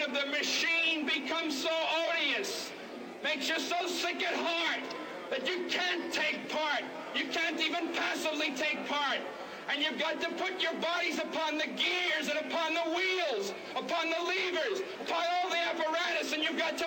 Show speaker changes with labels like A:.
A: of the machine becomes so odious, makes you so sick at heart that you can't take part. You can't even passively take part. And you've got to put your bodies upon the gears and upon the wheels, upon the levers, upon all the apparatus, and you've got to